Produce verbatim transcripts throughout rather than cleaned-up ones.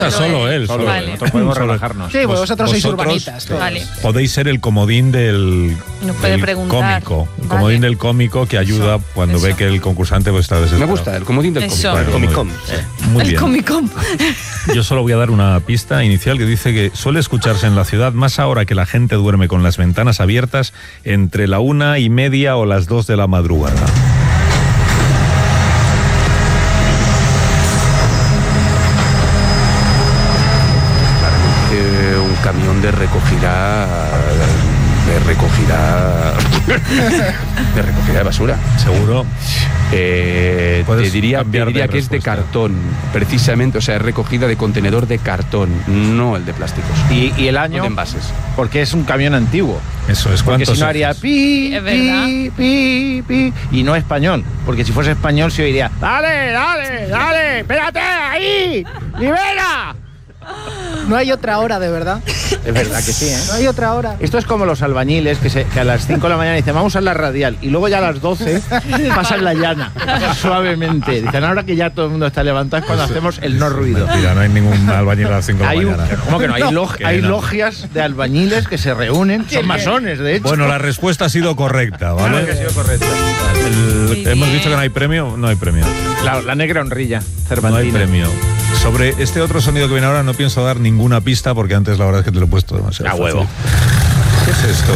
Solo él, solo vale. él. Nosotros podemos Solo. relajarnos. Sí, pues vosotros, sois Vosotros urbanitas. todos. Vale. Podéis ser el comodín del, Nos puede del preguntar. cómico. El Vale. comodín del cómico que ayuda Eso, cuando eso. ve que el concursante pues, está desesperado. Me gusta, el comodín del Eso. cómic. Claro, Comic-Con. muy- Muy el bien. Comic-Con. Yo solo voy a dar una pista inicial que dice que suele escucharse en la ciudad más ahora que la gente duerme con las ventanas abiertas entre la una y media o las dos de la madrugada. Eh, un camión de recogida de recogida de recogida de basura. Seguro. Eh, te Puedes diría, te cambiar de diría que es de respuesta. cartón, precisamente, o sea, es recogida de contenedor de cartón, no el de plásticos. Y, y el No año, de envases. porque es un camión antiguo. Eso es. Porque ¿Cuántos si no haría ejes? pi, Es verdad. pi, pi, pi. Y no español. Porque si fuese español se oiría: ¡Dale, dale, dale! ¡Espérate ahí! ¡Libera! No hay otra hora, de verdad. Es verdad que sí, ¿eh? No hay otra hora. Esto es como los albañiles que, se, que a las cinco de la mañana dicen: vamos a la radial. Y luego ya a las doce pasan la llana, suavemente. Dicen: ahora que ya todo el mundo está levantado es cuando hacemos el no ruido. Mentira, no hay ningún albañil a las cinco de Hay, la un- mañana. ¿Cómo que no? Hay, log- Que hay no. logias de albañiles que se reúnen. Son masones, de hecho. Bueno, la respuesta ha sido correcta, Claro ¿vale? que ha sido correcta. El- Muy hemos bien. dicho que no hay premio, no hay premio. La, la negra honrilla, No hay cervantina. premio. Sobre este otro sonido que viene ahora no pienso dar ninguna pista porque antes la verdad es que te lo he puesto demasiado A fácil. huevo. ¿Qué es esto?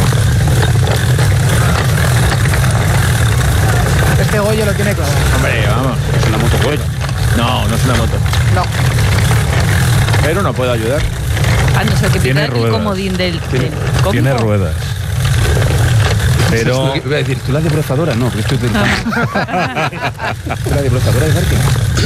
Este Goyo lo tiene clavado. Hombre, vamos. Es una moto Goya. No, no es una moto. No. Pero no puedo ayudar. A no ser que Tiene pida el ruedas. comodín del, Tiene, del cómico. tiene ruedas. Pero Iba a decir, ¿tú la desbrozadora? No, pero esto es del campo. ¿Tú la desbrozadora de Darkin?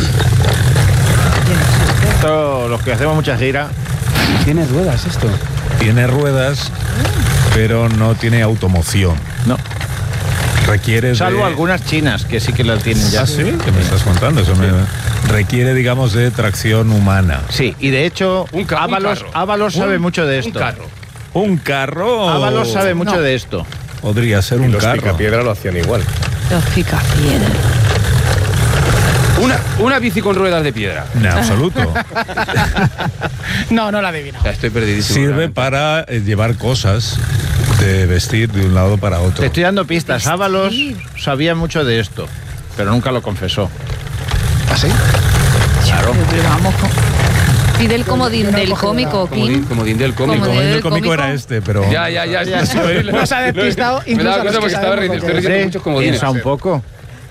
Esto, los que hacemos muchas giras. Tiene ruedas esto. tiene ruedas, pero no tiene automoción. No. Requiere Salvo de... algunas chinas que sí que lo tienen ya. ¿Ah, sí? ¿Qué me estás contando? Eso me... Requiere, digamos, de tracción humana. Sí, y de hecho, Un ca- un Ábalos, carro. Ábalos sabe Un- mucho de Un esto. carro. ¿Un carro? Ábalos sabe mucho No. de esto. Podría ser Y un los carro. picapiedra lo hacían igual. Los picapiedra. Una, una bici con ruedas de piedra. En absoluto. No, no la adivino. O sea, estoy perdidísimo. Sirve realmente. para eh, llevar cosas de vestir de un lado para otro. Te estoy dando pistas. Ábalos sabía mucho de esto, pero nunca lo confesó. ¿Así? Claro. Pero vamos con... Pide el comodín yo no del cojo cómico, Comodín, Kim. comodín del cómico. Comodín. El del cómico cómico. era este, pero... Ya, ya, ya. Ya, ya. nos ha despistado Me incluso daba a los cuenta que porque estaba sabemos riendo. lo Estoy que es. riendo muchos comodines. Piensa un poco.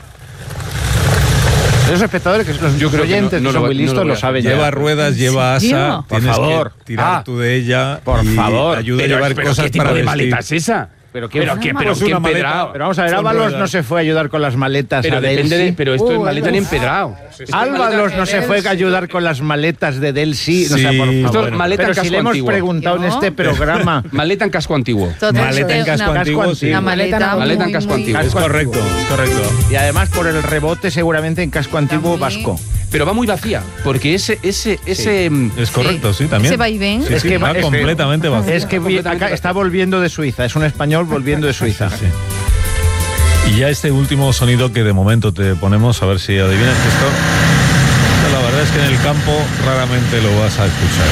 Esos espectadores, que los Yo creo que oyentes, no- no que lo son va- muy no lo listos, voy a lo saben Lleva ya. ruedas, lleva asa. serio? Por Tienes favor. que tirar Ah. tú de ella. Por y favor. Ayuda Pero- a llevar pero cosas ¿qué tipo para de vestir. maleta es esa? Pero qué, Pero qué, pero Pues qué una maleta. empedrado. Pero vamos a ver, Con Ábalos ruedas. no se fue a ayudar con las maletas Pero a depende de, Delsi. pero esto es Uh, maleta uf. ni empedrado. Ábalos no se fue a ayudar con las maletas de Delsi. O sea, Sí. por Esto favor. es maleta Pero en si casco le hemos antiguo. preguntado en ¿No? este programa. Maleta en casco antiguo. Totalmente Maleta en casco una- antiguo, sí. Una maleta, Maleta Maleta en muy, casco muy- antiguo. Es correcto, es correcto. Y además por el rebote seguramente en casco antiguo También. vasco. Pero va muy vacía, porque ese, ese, ese. mm, Es correcto, sí, también. Ese vaivén. Sí, Es sí, que va va- es que- completamente vacío. Es que vi- completamente acá está volviendo de Suiza. Es un español volviendo de Suiza. Sí. Y ya este último sonido que de momento te ponemos, a ver si adivinas que esto, esto la verdad es que en el campo raramente lo vas a escuchar.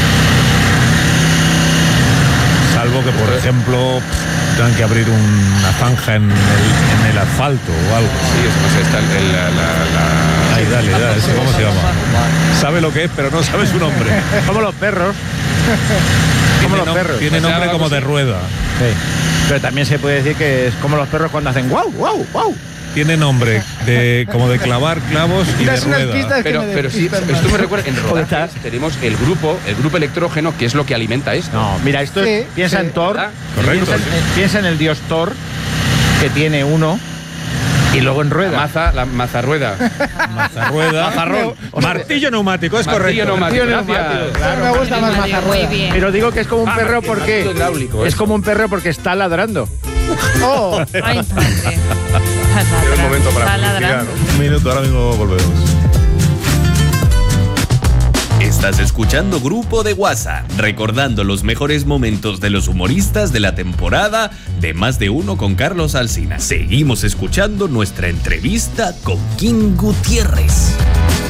Salvo que, por ejemplo, tengan que abrir una zanja en el, en el asfalto o algo. Sí, eso no sé, está el- el- la, la- la- Ahí, dale, dale, ese ¿cómo se llama? Sabe lo que es, pero no sabe su nombre. Como los perros. Como Tiene los nom- perros. Tiene O sea, nombre algo como de así. rueda. Sí. Pero también se puede decir que es como los perros cuando hacen wow, wow, wow. Tiene nombre de como de clavar clavos y de Das unas rueda. pistas que Pero, me pero sí, despistan esto más. me recuerda, en rodajes tenemos el grupo, el grupo electrógeno, que es lo que alimenta esto. No, mira, esto es, Sí, piensa sí. en Thor. ¿Verdad? Correcto, Piensa, en- sí. eh, piensa en el dios Thor, que tiene uno, y luego en La rueda. maza, la mazarrueda. Mazarrueda. Mazarrón. Martillo neumático, es Martillo correcto. neumático, Martillo gracias. neumático, Claro, me gusta más Muy mazarrueda. bien. Pero digo que es como un Ah, perro el porque martillo hidráulico, es eso. como un perro porque está ladrando. Oh, Ay, madre. Era el momento para Está publicidad, ladrando. ¿no? Un minuto, ahora mismo volvemos. Estás escuchando Grupo de WhatsApp, recordando los mejores momentos de los humoristas de la temporada de Más de Uno con Carlos Alsina. Seguimos escuchando nuestra entrevista con Kim Gutiérrez.